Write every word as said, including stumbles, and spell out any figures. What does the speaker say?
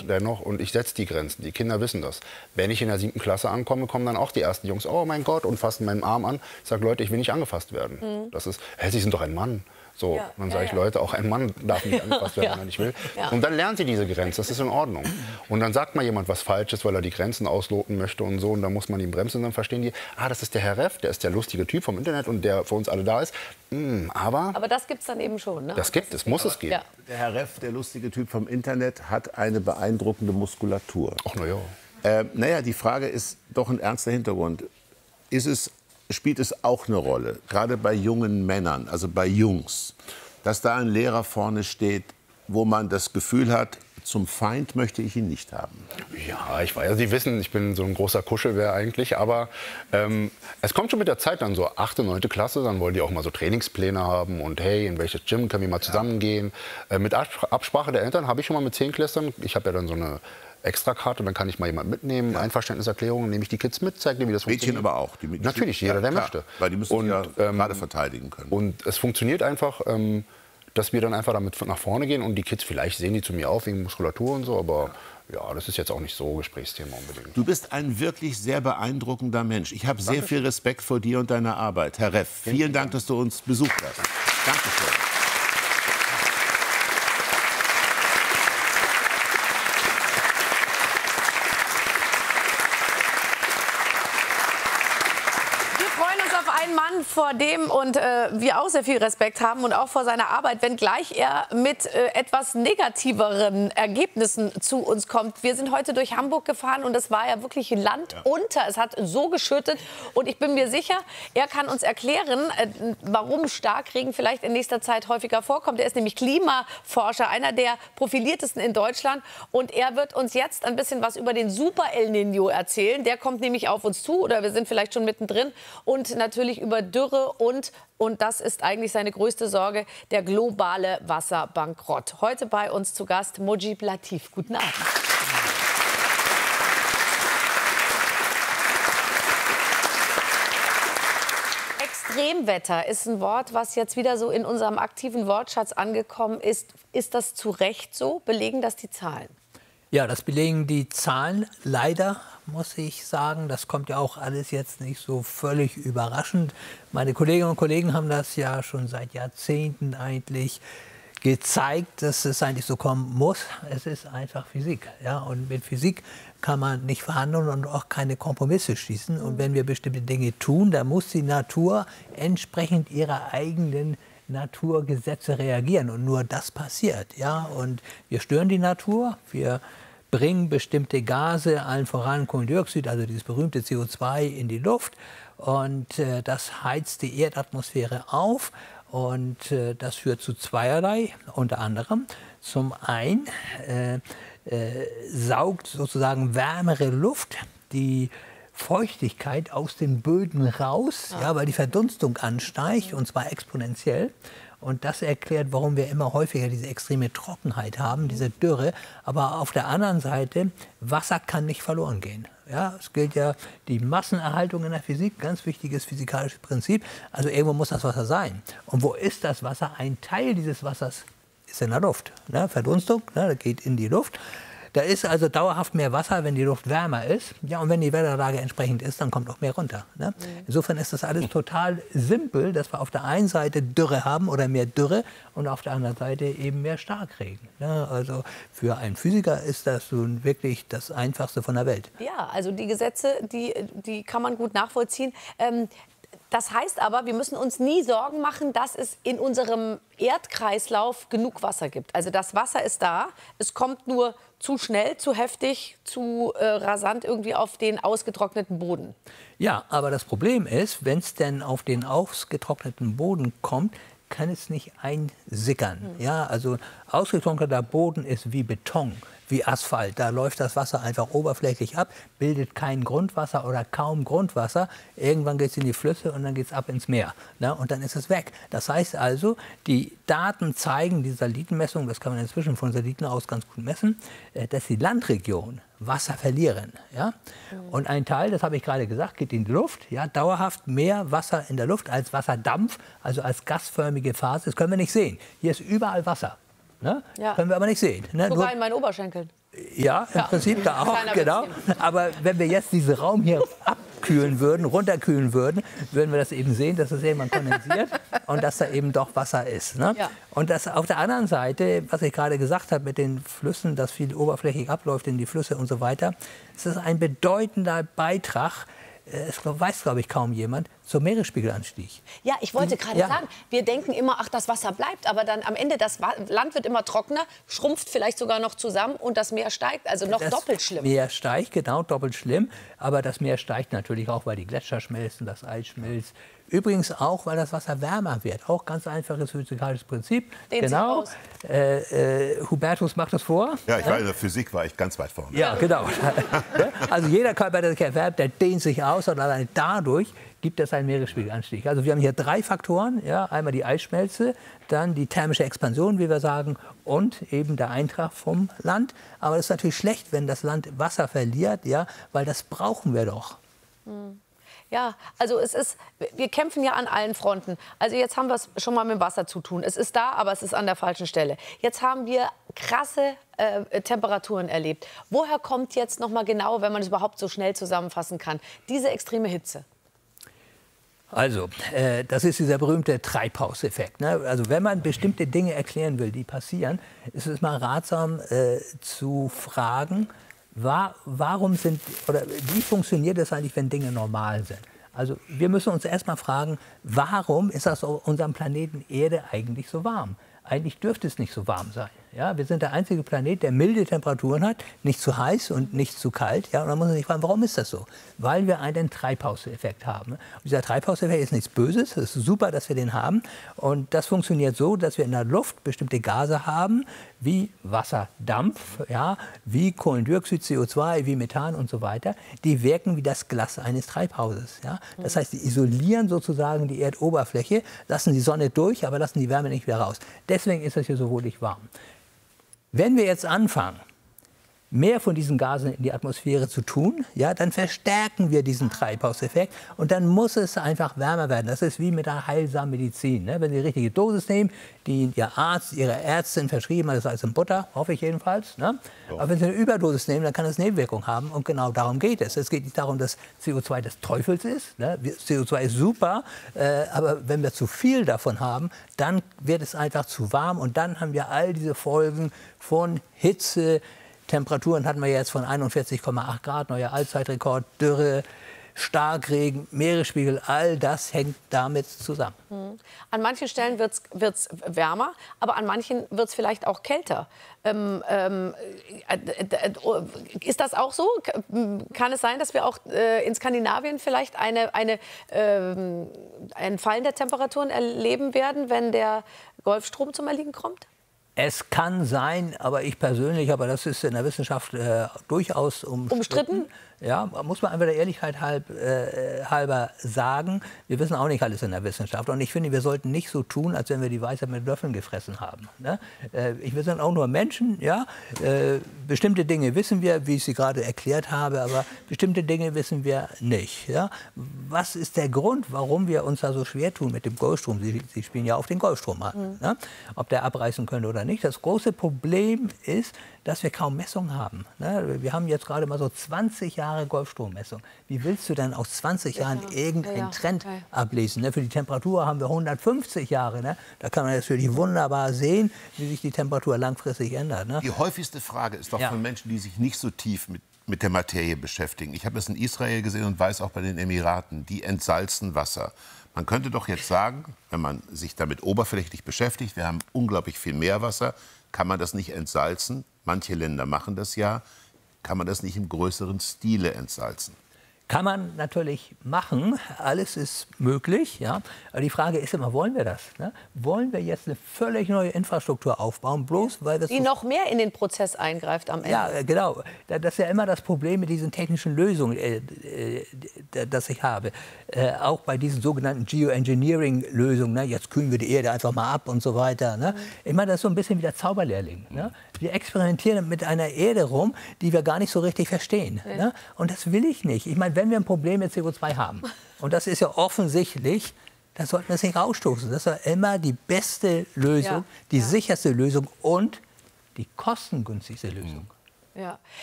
dennoch, und ich setze die Grenzen, die Kinder wissen das. Wenn ich in der siebten Klasse ankomme, kommen dann auch die ersten Jungs, oh mein Gott, und fassen meinen Arm an. Ich sage, Leute, ich will nicht angefasst werden. Mhm. Das ist, hey, Sie sind doch ein Mann. So, ja, dann sage ja, ich, Leute, auch ein Mann darf nicht angefasst werden, wenn er nicht will. Ja. Und dann lernen sie diese Grenze, das ist in Ordnung. Und dann sagt mal jemand was Falsches, weil er die Grenzen ausloten möchte und so, und dann muss man ihn bremsen, und dann verstehen die, ah, das ist der Herr Reff, der ist der lustige Typ vom Internet und der für uns alle da ist. Mm, aber, aber das gibt es dann eben schon, ne? Das gibt es, muss es geben. Ja. Der Herr Reff, der lustige Typ vom Internet, hat eine beeindruckende Muskulatur. Ach, na ja. Äh, naja, die Frage ist doch ein ernster Hintergrund. Ist es, spielt es auch eine Rolle, gerade bei jungen Männern, also bei Jungs, dass da ein Lehrer vorne steht, wo man das Gefühl hat, zum Feind möchte ich ihn nicht haben? Ja, ich weiß, Sie wissen, ich bin so ein großer Kuschelbär eigentlich, aber ähm, es kommt schon mit der Zeit dann so achte, neunte Klasse, dann wollen die auch mal so Trainingspläne haben und hey, in welches Gym können wir mal zusammengehen. Äh, mit Absprache der Eltern habe ich schon mal mit Zehnklässlern, ich habe ja dann so eine Extrakarte, dann kann ich mal jemanden mitnehmen, ja. Einverständniserklärung, nehme ich die Kids mit, zeige denen, wie das Mädchen funktioniert. aber auch. Die Natürlich, jeder, der ja, möchte. Weil die müssen und, ja ähm, gerade verteidigen können. Und es funktioniert einfach, ähm, dass wir dann einfach damit nach vorne gehen und die Kids, vielleicht sehen die zu mir auf wegen Muskulatur und so, aber ja, das ist jetzt auch nicht so Gesprächsthema unbedingt. Du bist ein wirklich sehr beeindruckender Mensch. Ich habe sehr viel Respekt vor dir und deiner Arbeit. Herr Reff, vielen Dank, dass du uns besucht hast. Dankeschön. Mann, vor dem und äh, wir auch sehr viel Respekt haben und auch vor seiner Arbeit, wenngleich er mit äh, etwas negativeren Ergebnissen zu uns kommt. Wir sind heute durch Hamburg gefahren und es war ja wirklich Land ja. unter. Es hat so geschüttet und ich bin mir sicher, er kann uns erklären, äh, warum Starkregen vielleicht in nächster Zeit häufiger vorkommt. Er ist nämlich Klimaforscher, einer der profiliertesten in Deutschland, und er wird uns jetzt ein bisschen was über den Super El Niño erzählen. Der kommt nämlich auf uns zu, oder wir sind vielleicht schon mittendrin, und natürlich über Dürre und, und das ist eigentlich seine größte Sorge, der globale Wasserbankrott. Heute bei uns zu Gast Mojib Latif. Guten Abend. Extremwetter ist ein Wort, was jetzt wieder so in unserem aktiven Wortschatz angekommen ist. Ist das zu Recht so? Belegen das die Zahlen? Ja, das belegen die Zahlen. Leider muss ich sagen, das kommt ja auch alles jetzt nicht so völlig überraschend. Meine Kolleginnen und Kollegen haben das ja schon seit Jahrzehnten eigentlich gezeigt, dass es eigentlich so kommen muss. Es ist einfach Physik. Ja? Und mit Physik kann man nicht verhandeln und auch keine Kompromisse schließen. Und wenn wir bestimmte Dinge tun, dann muss die Natur entsprechend ihrer eigenen Naturgesetze reagieren. Und nur das passiert. Ja? Und wir stören die Natur, wir bringen bestimmte Gase, allen voran Kohlendioxid, also dieses berühmte C O zwei, in die Luft. Und äh, das heizt die Erdatmosphäre auf. Und äh, das führt zu zweierlei, unter anderem. Zum einen äh, äh, saugt sozusagen wärmere Luft die Feuchtigkeit aus den Böden raus, ja. Ja, weil die Verdunstung ansteigt, und zwar exponentiell. Und das erklärt, warum wir immer häufiger diese extreme Trockenheit haben, diese Dürre. Aber auf der anderen Seite, Wasser kann nicht verloren gehen. Ja, es gilt ja die Massenerhaltung in der Physik, ganz wichtiges physikalisches Prinzip. Also irgendwo muss das Wasser sein. Und wo ist das Wasser? Ein Teil dieses Wassers ist in der Luft. Ne? Verdunstung, ne? Das geht in die Luft. Da ist also dauerhaft mehr Wasser, wenn die Luft wärmer ist. Ja, und wenn die Wetterlage entsprechend ist, dann kommt auch mehr runter. Ne? Insofern ist das alles total simpel, dass wir auf der einen Seite Dürre haben oder mehr Dürre und auf der anderen Seite eben mehr Starkregen. Ne? Also für einen Physiker ist das nun wirklich das Einfachste von der Welt. Ja, also die Gesetze, die, die kann man gut nachvollziehen. Ähm, Das heißt aber, wir müssen uns nie Sorgen machen, dass es in unserem Erdkreislauf genug Wasser gibt. Also das Wasser ist da, es kommt nur zu schnell, zu heftig, zu äh, rasant irgendwie auf den ausgetrockneten Boden. Ja, aber das Problem ist, wenn es denn auf den ausgetrockneten Boden kommt, kann es nicht einsickern. Hm. Ja, also ausgetrockneter Boden ist wie Beton, wie Asphalt. Da läuft das Wasser einfach oberflächlich ab, bildet kein Grundwasser oder kaum Grundwasser. Irgendwann geht es in die Flüsse und dann geht es ab ins Meer. Ne? Und dann ist es weg. Das heißt also, die Daten zeigen, die Satellitenmessung, das kann man inzwischen von Satelliten aus ganz gut messen, dass die Landregionen Wasser verlieren. Ja? Mhm. Und ein Teil, das habe ich gerade gesagt, geht in die Luft. Ja? Dauerhaft mehr Wasser in der Luft als Wasserdampf, also als gasförmige Phase. Das können wir nicht sehen. Hier ist überall Wasser. Ne? Ja. Können wir aber nicht sehen. Ne? Sogar Nur, in meinen Oberschenkeln. ja, im Ja. Prinzip da auch, Kleiner genau. bisschen. Aber wenn wir jetzt diesen Raum hier abkühlen würden, runterkühlen würden, würden wir das eben sehen, dass es irgendwann kondensiert und dass da eben doch Wasser ist. Ne? Ja. Und das auf der anderen Seite, was ich gerade gesagt habe mit den Flüssen, dass viel oberflächlich abläuft in die Flüsse und so weiter, ist das ein bedeutender Beitrag, es weiß, glaube ich, kaum jemand, zum Meeresspiegelanstieg. Ja, ich wollte gerade Ja. sagen, wir denken immer, ach, das Wasser bleibt, aber dann am Ende, das Wa- Land wird immer trockener, schrumpft vielleicht sogar noch zusammen und das Meer steigt, also noch Das doppelt schlimm. Meer steigt, genau, doppelt schlimm. Aber das Meer steigt natürlich auch, weil die Gletscher schmelzen, das Eis schmilzt. Übrigens auch, weil das Wasser wärmer wird. Auch ganz einfaches physikalisches Prinzip. Dehnt sich genau. aus. Äh, äh, Hubertus macht es vor. Ja, ich war in der Physik, war ich ganz weit vorne. Ja, genau. Also jeder Körper, der sich erwärmt, der dehnt sich aus und allein dadurch gibt es einen Meeresspiegelanstieg. Also wir haben hier drei Faktoren. Ja, einmal die Eisschmelze, dann die thermische Expansion, wie wir sagen, und eben der Eintrag vom Land. Aber es ist natürlich schlecht, wenn das Land Wasser verliert, ja, weil das brauchen wir doch. Ja, also es ist, wir kämpfen ja an allen Fronten. Also jetzt haben wir es schon mal mit dem Wasser zu tun. Es ist da, aber es ist an der falschen Stelle. Jetzt haben wir krasse äh, Temperaturen erlebt. Woher kommt jetzt noch mal genau, wenn man es überhaupt so schnell zusammenfassen kann, diese extreme Hitze? Also, äh, das ist dieser berühmte Treibhauseffekt. Ne? Also, wenn man bestimmte Dinge erklären will, die passieren, ist es mal ratsam äh, zu fragen, war, warum sind, oder wie funktioniert es eigentlich, wenn Dinge normal sind? Also, wir müssen uns erst mal fragen, warum ist das auf unserem Planeten Erde eigentlich so warm? Eigentlich dürfte es nicht so warm sein. Ja, wir sind der einzige Planet, der milde Temperaturen hat, nicht zu heiß und nicht zu kalt. Ja, und dann muss man sich fragen, warum ist das so? Weil wir einen Treibhauseffekt haben. Und dieser Treibhauseffekt ist nichts Böses, es ist super, dass wir den haben. Und das funktioniert so, dass wir in der Luft bestimmte Gase haben, wie Wasserdampf, ja, wie Kohlendioxid, C O zwei, wie Methan und so weiter. Die wirken wie das Glas eines Treibhauses. Ja? Das heißt, die isolieren sozusagen die Erdoberfläche, lassen die Sonne durch, aber lassen die Wärme nicht wieder raus. Deswegen ist es hier so wohlig warm. Wenn wir jetzt anfangen, mehr von diesen Gasen in die Atmosphäre zu tun, ja, dann verstärken wir diesen Treibhauseffekt und dann muss es einfach wärmer werden. Das ist wie mit der heilsamen Medizin. Ne? Wenn Sie die richtige Dosis nehmen, die Ihr Arzt, Ihre Ärztin verschrieben hat, das ist alles in Butter, hoffe ich jedenfalls. Ne? Ja. Aber wenn Sie eine Überdosis nehmen, dann kann das Nebenwirkungen haben und genau darum geht es. Es geht nicht darum, dass C O zwei des Teufels ist. Ne? C O zwei ist super, äh, aber wenn wir zu viel davon haben, dann wird es einfach zu warm und dann haben wir all diese Folgen von Hitze. Temperaturen hatten wir jetzt von einundvierzig Komma acht Grad, neuer Allzeitrekord, Dürre, Starkregen, Meeresspiegel, all das hängt damit zusammen. Mhm. An manchen Stellen wird es wärmer, aber an manchen wird es vielleicht auch kälter. Ähm, ähm, äh, ist das auch so? Kann es sein, dass wir auch äh, in Skandinavien vielleicht eine, eine, äh, ein Fallen der Temperaturen erleben werden, wenn der Golfstrom zum Erliegen kommt? Es kann sein, aber ich persönlich, aber das ist in der Wissenschaft äh, durchaus umstritten. Umstritten? Ja, muss man einfach der Ehrlichkeit halb, äh, halber sagen. Wir wissen auch nicht alles in der Wissenschaft. Und ich finde, wir sollten nicht so tun, als wenn wir die Weisheit mit Löffeln gefressen haben. Ne? Äh, wir sind auch nur Menschen. Ja? Äh, bestimmte Dinge wissen wir, wie ich sie gerade erklärt habe, aber bestimmte Dinge wissen wir nicht. Ja? Was ist der Grund, warum wir uns da so schwer tun mit dem Golfstrom? Sie, Sie spielen ja auf den Golfstrom an. Mhm. Ne? Ob der abreißen könnte oder nicht. Das große Problem ist, dass wir kaum Messungen haben. Ne? Wir haben jetzt gerade mal so zwanzig Jahre Golfstrommessung. Wie willst du denn aus zwanzig Jahren ja, irgendeinen ja, Trend okay. ablesen? Ne? Für die Temperatur haben wir hundertfünfzig Jahre. Ne? Da kann man natürlich wunderbar sehen, wie sich die Temperatur langfristig ändert. Ne? Die häufigste Frage ist doch ja. von Menschen, die sich nicht so tief mit, mit der Materie beschäftigen. Ich habe es in Israel gesehen und weiß auch bei den Emiraten, die entsalzen Wasser. Man könnte doch jetzt sagen, wenn man sich damit oberflächlich beschäftigt, wir haben unglaublich viel Meerwasser, kann man das nicht entsalzen? Manche Länder machen das ja. Kann man das nicht im größeren Stile entsalzen? Kann man natürlich machen, alles ist möglich. Ja? Aber die Frage ist immer, wollen wir das? Ne? Wollen wir jetzt eine völlig neue Infrastruktur aufbauen, bloß weil wir die so noch mehr in den Prozess eingreift am Ende? Ja, genau. Das ist ja immer das Problem mit diesen technischen Lösungen, äh, äh, das ich habe. Äh, auch bei diesen sogenannten Geoengineering-Lösungen. Ne? Jetzt kühlen wir die Erde einfach mal ab und so weiter. Ne? Mhm. Ich meine, das ist so ein bisschen wie der Zauberlehrling. Ne? Wir experimentieren mit einer Erde rum, die wir gar nicht so richtig verstehen. Ja. Ne? Und das will ich nicht. Ich meine, wenn wir ein Problem mit C O zwei haben, und das ist ja offensichtlich, dann sollten wir es nicht rausstoßen. Das war immer die beste Lösung, Ja. die Ja. sicherste Lösung und die kostengünstigste Lösung. Ja.